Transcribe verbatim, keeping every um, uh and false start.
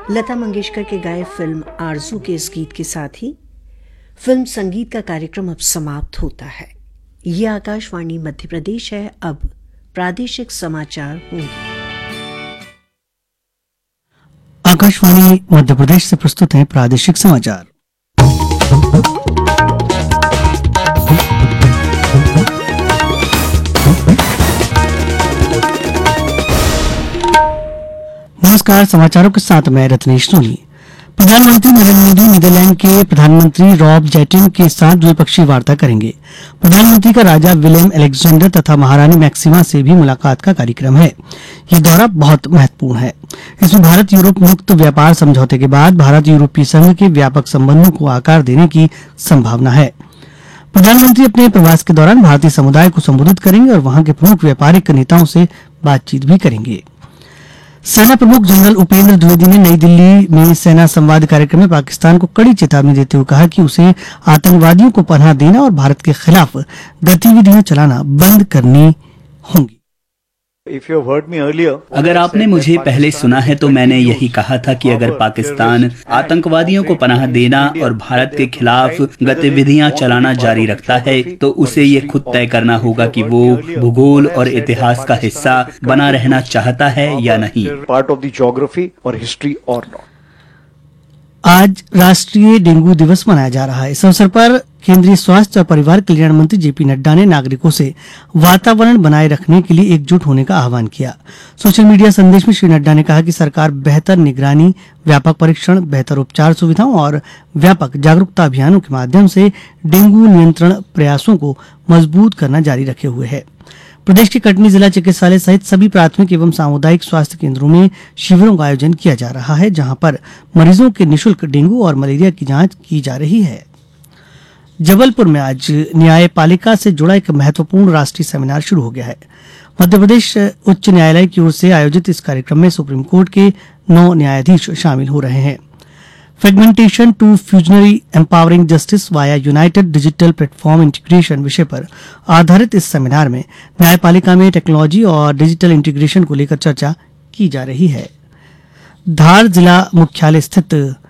लता मंगेशकर के गाए फिल्म आरज़ू के इस गीत के साथ ही फिल्म संगीत का कार्यक्रम अब समाप्त होता है। ये आकाशवाणी मध्य प्रदेश है। अब प्रादेशिक समाचार होंगे। आकाशवाणी मध्य प्रदेश से प्रस्तुत है प्रादेशिक समाचार। नमस्कार, समाचारों के साथ मैं रत्नेश सोनी। प्रधानमंत्री नरेंद्र मोदी नीदरलैंड के प्रधानमंत्री रॉब जेटिन के साथ द्विपक्षीय वार्ता करेंगे। प्रधानमंत्री का राजा विलेम अलेक्जेंडर तथा महारानी मैक्सिमा से भी मुलाकात का कार्यक्रम है। ये दौरा बहुत महत्वपूर्ण है। इसमें भारत यूरोप मुक्त व्यापार समझौते के बाद भारत यूरोपीय संघ के व्यापक संबंधों को आकार देने की संभावना है। प्रधानमंत्री अपने प्रवास के दौरान भारतीय समुदाय को संबोधित करेंगे और वहां के प्रमुख व्यापारिक नेताओं से बातचीत भी करेंगे। सेना प्रमुख जनरल उपेंद्र द्विवेदी ने नई दिल्ली में सेना संवाद कार्यक्रम में पाकिस्तान को कड़ी चेतावनी देते हुए कहा कि उसे आतंकवादियों को पनाह देना और भारत के खिलाफ गतिविधियां चलाना बंद करनी होंगी। अगर आपने मुझे पहले सुना है तो मैंने यही कहा था कि अगर पाकिस्तान आतंकवादियों को पनाह देना और भारत के खिलाफ गतिविधियां चलाना जारी रखता है तो उसे ये खुद तय करना होगा कि वो भूगोल और इतिहास का हिस्सा बना रहना चाहता है या नहीं। आज राष्ट्रीय डेंगू दिवस मनाया जा रहा है। इस अवसर पर केंद्रीय स्वास्थ्य और परिवार कल्याण मंत्री जेपी नड्डा ने नागरिकों से वातावरण बनाए रखने के लिए एकजुट होने का आह्वान किया। सोशल मीडिया संदेश में श्री नड्डा ने कहा कि सरकार बेहतर निगरानी, व्यापक परीक्षण, बेहतर उपचार सुविधाओं और व्यापक जागरूकता अभियानों के माध्यम से डेंगू नियंत्रण प्रयासों को मजबूत करना जारी रखे हुए है। प्रदेश के कटनी जिला चिकित्सालय सहित सभी प्राथमिक एवं सामुदायिक स्वास्थ्य केंद्रों में शिविरों का आयोजन किया जा रहा है, जहां पर मरीजों के निःशुल्क डेंगू और मलेरिया की जांच की जा रही है। जबलपुर में आज न्यायपालिका से जुड़ा एक महत्वपूर्ण राष्ट्रीय सेमिनार शुरू हो गया है। मध्य प्रदेश उच्च न्यायालय की ओर से आयोजित इस कार्यक्रम में सुप्रीम कोर्ट के नौ न्यायाधीश शामिल हो रहे हैं। Fragmentation to फ्यूजनरी empowering justice via United digital platform integration विषय पर आधारित इस सेमिनार में न्यायपालिका में टेक्नोलॉजी और डिजिटल इंटीग्रेशन को लेकर चर्चा की जा रही है। धार जिला मुख्यालय स्थित